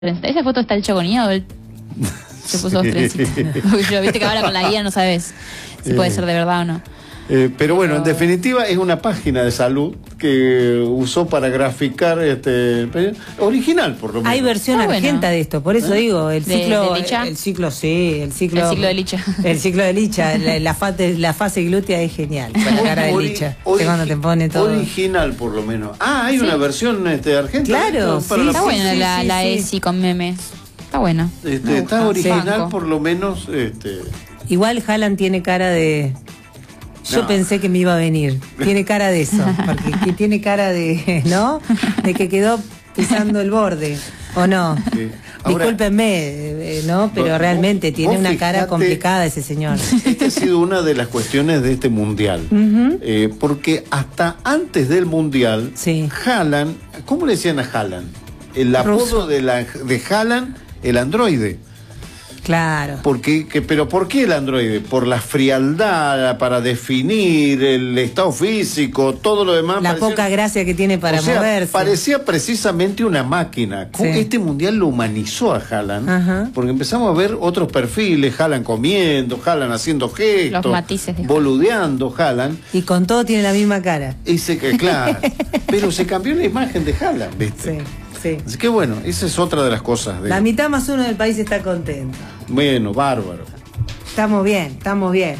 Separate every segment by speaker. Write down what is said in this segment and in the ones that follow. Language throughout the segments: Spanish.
Speaker 1: Esa foto está el Choconía o él se puso dos trencitas. Viste que ahora con la guía no sabes si puede ser de verdad o no.
Speaker 2: Pero bueno, en definitiva es una página de salud que usó para graficar original, por lo menos.
Speaker 3: Hay versión argenta de esto, por eso digo, el ciclo,
Speaker 1: ¿De Licha?
Speaker 3: el ciclo de Licha. El ciclo de Licha, la fase glútea es genial, con la cara de Licha. Cuando te pone todo.
Speaker 2: Original, por lo menos. Ah, hay una versión argenta.
Speaker 3: Claro,
Speaker 1: está buena la ESI con memes. Está bueno.
Speaker 2: Está original, por lo menos.
Speaker 3: Igual Haaland tiene cara de... Yo pensé que me iba a venir. Tiene cara de eso. Porque tiene cara de... ¿No? De que quedó pisando el borde. ¿O no?
Speaker 2: Sí. Ahora,
Speaker 3: discúlpenme, ¿no? Pero realmente tiene una cara complicada ese señor.
Speaker 2: Esta ha sido una de las cuestiones de este mundial. Porque hasta antes del mundial, Haaland... ¿Cómo le decían a Haaland? El apodo de Haaland, el androide.
Speaker 3: Claro.
Speaker 2: ¿Pero por qué el androide? Por la frialdad, para definir el estado físico, todo lo demás.
Speaker 3: La poca gracia que tiene para moverse.
Speaker 2: Parecía precisamente una máquina. Este mundial lo humanizó a Haaland, porque empezamos a ver otros perfiles, Haaland comiendo, Haaland haciendo gestos,
Speaker 1: los matices de
Speaker 2: boludeando Haaland.
Speaker 3: Y con todo tiene la misma cara.
Speaker 2: Claro, pero se cambió la imagen de Haaland, ¿viste?
Speaker 3: Sí. Sí.
Speaker 2: Así que bueno, esa es otra de las cosas.
Speaker 3: La mitad más uno del país está contento.
Speaker 2: Bueno, bárbaro.
Speaker 3: Estamos bien, estamos bien.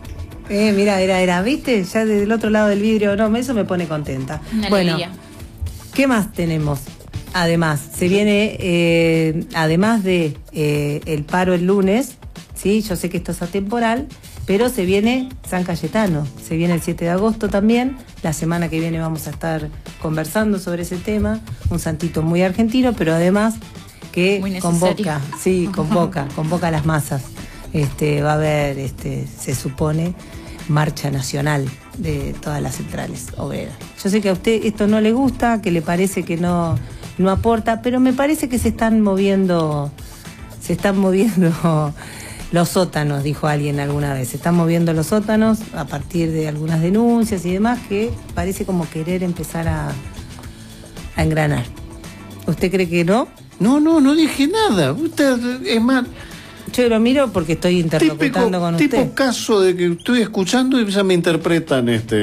Speaker 3: Mira, ¿viste? Ya del otro lado del vidrio, no, eso me pone contenta. Bueno, ¿qué más tenemos? Además, se viene, además de el paro el lunes, ¿sí? Yo sé que esto es atemporal, pero se viene San Cayetano, se viene el 7 de agosto también. La semana que viene vamos a estar conversando sobre ese tema. Un santito muy argentino, pero además que convoca a las masas. Va a haber, se supone, marcha nacional de todas las centrales obreras. Yo sé que a usted esto no le gusta, que le parece que no aporta, pero me parece que se están moviendo los sótanos, dijo alguien alguna vez. Se están moviendo los sótanos a partir de algunas denuncias y demás que parece como querer empezar a engranar. ¿Usted cree que no?
Speaker 2: No dije nada. Usted, es más...
Speaker 3: Yo lo miro porque estoy interlocutando con usted.
Speaker 2: Tipo caso de que estoy escuchando y ya me interpretan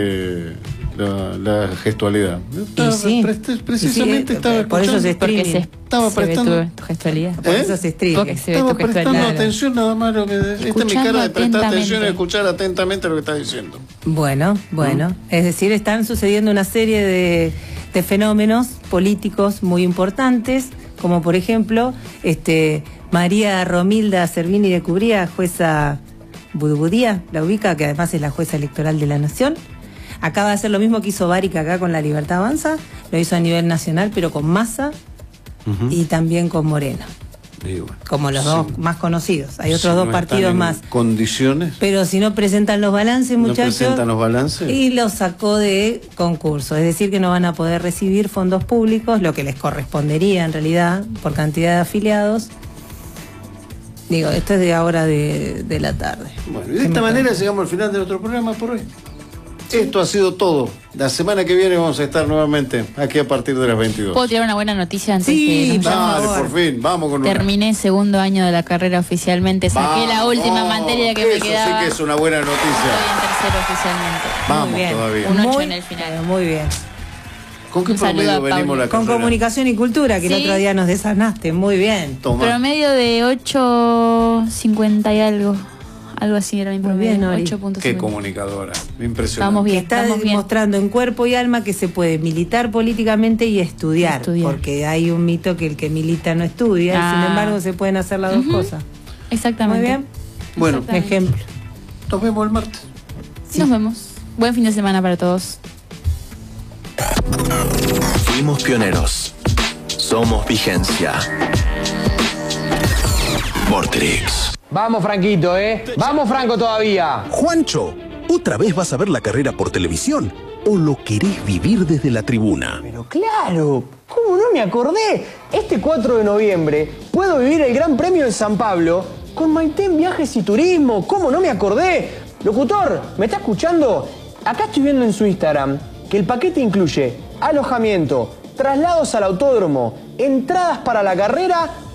Speaker 2: la gestualidad. Precisamente estaba escuchando.
Speaker 3: Por eso se streaming.
Speaker 2: Estaba prestando
Speaker 1: tu gestualidad.
Speaker 3: Por eso se streaming.
Speaker 2: Estaba prestando atención nada más lo que... Esta es mi cara de prestar atención y escuchar atentamente lo que está diciendo.
Speaker 3: Bueno. Es decir, están sucediendo una serie de fenómenos políticos muy importantes, como por ejemplo, María Romilda Servini de Cubría, jueza Budubudía, la ubica, que además es la jueza electoral de la Nación. Acaba de hacer lo mismo que hizo Baric acá con La Libertad Avanza, lo hizo a nivel nacional, pero con Massa y también con Morena. Como los dos más conocidos. Hay otros dos partidos más.
Speaker 2: ¿Condiciones?
Speaker 3: Pero si no presentan los balances, muchachos. ¿No
Speaker 2: presentan los balances?
Speaker 3: Y los sacó de concurso. Es decir, que no van a poder recibir fondos públicos, lo que les correspondería en realidad, por cantidad de afiliados. Digo, esto es de ahora de la tarde.
Speaker 2: Bueno, y de esta manera llegamos al final de nuestro programa por hoy. Esto ha sido todo. La semana que viene vamos a estar nuevamente aquí a partir de las 22.
Speaker 1: ¿Puedo tirar una buena noticia antes
Speaker 3: que
Speaker 2: dale, por fin, vamos con
Speaker 1: Terminé segundo año de la carrera oficialmente. Saqué la última materia que me quedaba.
Speaker 2: Eso sí que es una buena noticia.
Speaker 1: Estoy en tercero oficialmente.
Speaker 2: Vamos todavía.
Speaker 1: Un 8 en el final.
Speaker 3: Muy bien.
Speaker 2: ¿Con qué promedio venimos la carrera?
Speaker 3: Con comunicación y cultura, que el otro día nos desasnaste. Muy bien.
Speaker 1: Promedio de 8.50 y algo. Algo así era mi promedio. 8.50.
Speaker 2: Qué comunicadora. Impresionante.
Speaker 1: Estamos bien.
Speaker 3: Está demostrando en cuerpo y alma que se puede militar políticamente y estudiar. Porque hay un mito que el que milita no estudia. Sin embargo, se pueden hacer las dos cosas.
Speaker 1: Exactamente.
Speaker 3: Muy bien.
Speaker 2: Bueno,
Speaker 3: ejemplo.
Speaker 2: Nos vemos el martes.
Speaker 1: Sí. Nos vemos. Buen fin de semana para todos.
Speaker 4: Fuimos pioneros. Somos vigencia. Vorterix.
Speaker 5: Vamos, Franquito, Vamos, Franco, todavía.
Speaker 6: Juancho, ¿otra vez vas a ver la carrera por televisión? ¿O lo querés vivir desde la tribuna?
Speaker 5: Pero claro, ¿cómo no me acordé? Este 4 de noviembre puedo vivir el Gran Premio de San Pablo con Maitén Viajes y Turismo. ¿Cómo no me acordé? Locutor, ¿me está escuchando? Acá estoy viendo en su Instagram que el paquete incluye alojamiento, traslados al autódromo, entradas para la carrera